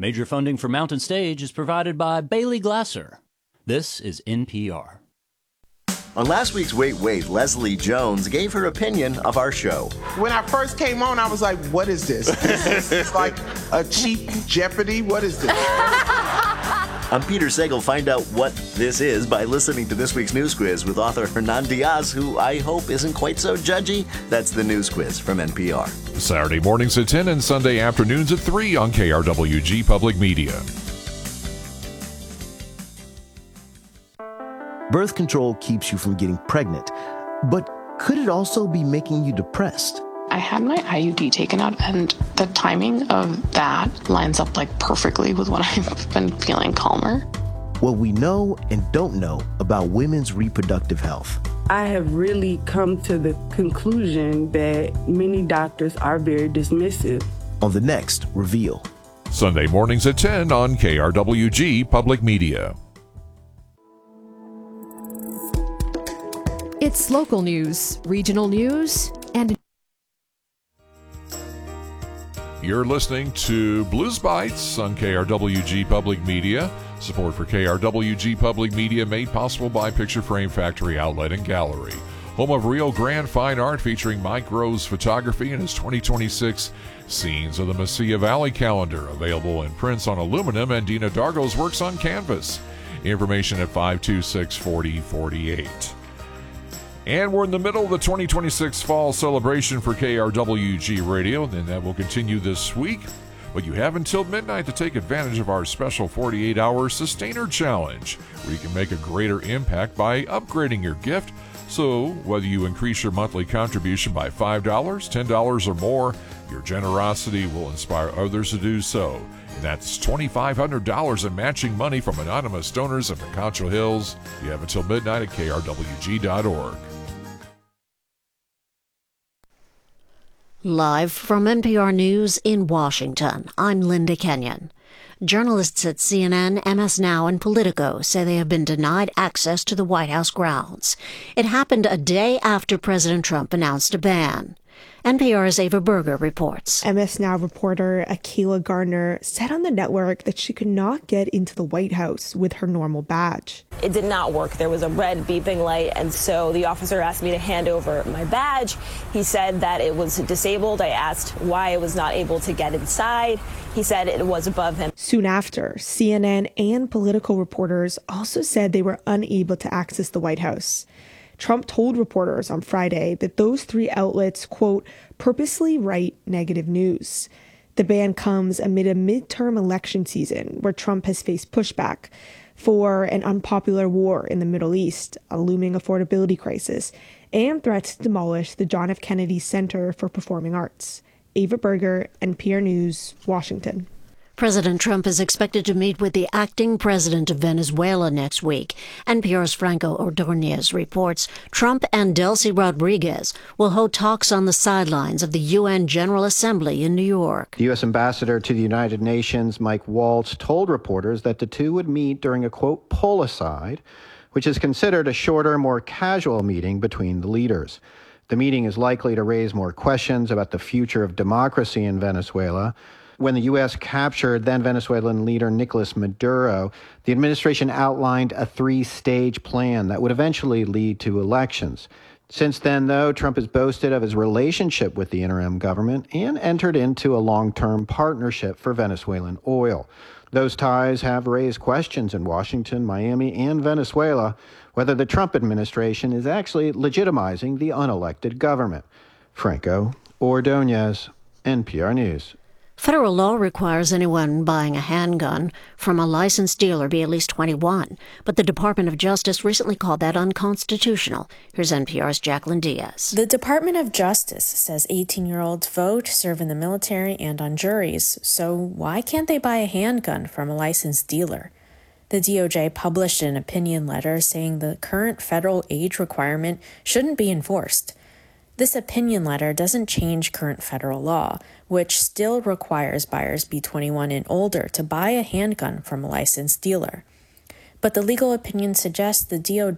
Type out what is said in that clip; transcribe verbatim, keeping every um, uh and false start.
Major funding for Mountain Stage is provided by Bailey Glasser. This is N P R. On last week's Wait Wait, Leslie Jones gave her opinion of our show. When I first came on, I was like, what is this? This is like a cheap Jeopardy? What is this? I'm Peter Sagal. Find out what this is by listening to this week's News Quiz with author Hernan Diaz, who I hope isn't quite so judgy. That's the News Quiz from N P R. Saturday mornings at ten and Sunday afternoons at three on K R W G Public Media. Birth control keeps you from getting pregnant, but could it also be making you depressed? I had my I U D taken out, and the timing of that lines up like perfectly with when I've been feeling calmer. What we know and don't know about women's reproductive health. I have really come to the conclusion that many doctors are very dismissive. On the next Reveal. Sunday mornings at ten on K R W G Public Media. It's local news, regional news, and... You're listening to Blues Bites on K R W G Public Media. Support for K R W G Public Media made possible by Picture Frame Factory Outlet and Gallery. Home of Rio Grande Fine Art featuring Mike Grove's photography and his twenty twenty-six Scenes of the Mesilla Valley calendar. Available in prints on aluminum and Dina Dargo's works on canvas. Information at five two six, four zero four eight. And we're in the middle of the twenty twenty-six fall celebration for K R W G Radio, and that will continue this week. But you have until midnight to take advantage of our special forty-eight hour Sustainer Challenge, where you can make a greater impact by upgrading your gift. So whether you increase your monthly contribution by five dollars, ten dollars or more, your generosity will inspire others to do so. And that's two thousand five hundred dollars in matching money from anonymous donors in the Concho Hills. You have until midnight at K R W G dot org. Live from N P R News in Washington, I'm Linda Kenyon. Journalists at C N N, M S Now, and Politico say they have been denied access to the White House grounds. It happened a day after President Trump announced a ban. N P R's Ava Berger reports. M S Now reporter Akilah Gardner said on the network that she could not get into the White House with her normal badge. It did not work. There was a red beeping light, and so the officer asked me to hand over my badge. He said that it was disabled. I asked why I was not able to get inside. He said it was above him. Soon after, C N N and Politico reporters also said they were unable to access the White House. Trump told reporters on Friday that those three outlets, quote, purposely write negative news. The ban comes amid a midterm election season where Trump has faced pushback for an unpopular war in the Middle East, a looming affordability crisis, and threats to demolish the John F. Kennedy Center for Performing Arts. Ava Berger, N P R News, Washington. President Trump is expected to meet with the acting president of Venezuela next week. N P R's Franco Ordonez reports Trump and Delcy Rodriguez will hold talks on the sidelines of the U N General Assembly in New York. The U S ambassador to the United Nations, Mike Waltz, told reporters that the two would meet during a, quote, pull-aside, which is considered a shorter, more casual meeting between the leaders. The meeting is likely to raise more questions about the future of democracy in Venezuela. When the U S captured then Venezuelan leader Nicolas Maduro, the administration outlined a three-stage plan that would eventually lead to elections. Since then, though, Trump has boasted of his relationship with the interim government and entered into a long-term partnership for Venezuelan oil. Those ties have raised questions in Washington, Miami, and Venezuela whether the Trump administration is actually legitimizing the unelected government. Franco Ordonez, N P R News. Federal law requires anyone buying a handgun from a licensed dealer be at least twenty-one, but the Department of Justice recently called that unconstitutional. Here's N P R's Jacqueline Diaz. The Department of Justice says eighteen-year-olds vote, serve in the military, and on juries, so why can't they buy a handgun from a licensed dealer? The D O J published an opinion letter saying the current federal age requirement shouldn't be enforced. This opinion letter doesn't change current federal law, which still requires buyers be twenty-one and older to buy a handgun from a licensed dealer. But the legal opinion suggests the D O